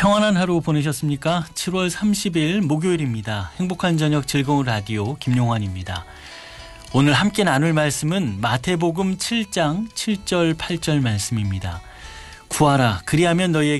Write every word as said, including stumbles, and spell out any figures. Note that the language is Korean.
평안한 하루 보내셨습니까? 칠월 삼십일 목요일입니다. 행복한 저녁 즐거운 라디오 김용환입니다. 오늘 함께 나눌 말씀은 마태복음 칠 장 칠 절 팔 절 말씀입니다. 구하라 그리하면 너희에게